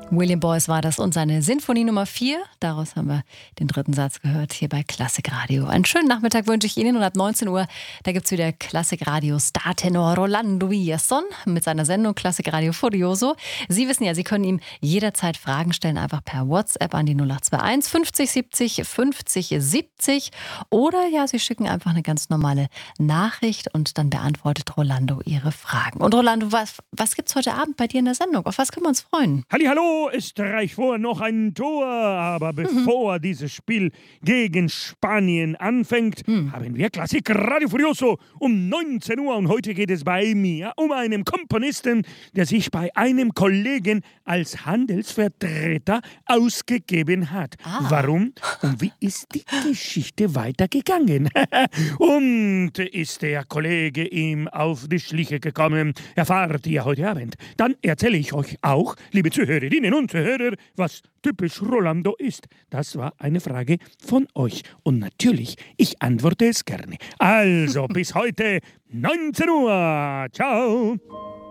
William Boyce war das und seine Sinfonie Nummer 4. Daraus haben wir den dritten Satz gehört hier bei Klassikradio. Einen schönen Nachmittag wünsche ich Ihnen und ab 19 Uhr, da gibt es wieder Klassikradio-Startenor Rolando Villazón mit seiner Sendung Klassikradio Furioso. Sie wissen ja, Sie können ihm jederzeit Fragen stellen, einfach per WhatsApp an die 0821 50 70 50 70 oder ja, Sie schicken einfach eine ganz normale Nachricht und dann beantwortet Rolando Ihre Fragen. Und Rolando, was gibt's heute Abend bei dir in der Sendung? Auf was können wir uns freuen? Hallihallo, es reicht vor noch ein Tor, aber bevor dieses Spiel gegen Spanien anfängt, haben wir Klassikradio Furioso um 19 Uhr und heute geht es bei mir um einen Komponisten, der sich bei einem Kollegen als Handelsvertreter ausgegeben hat. Warum und wie ist die Geschichte weitergegangen? Und ist der Kollege ihm auf die Schliche gekommen? Erfahrt ihr heute Abend. Dann erzähle ich euch auch, liebe Zuhörerinnen und Zuhörer, was typisch Rolando ist. Das war eine Frage von euch. Und natürlich, ich antworte es gerne. Also, bis heute 19 Uhr. Ciao.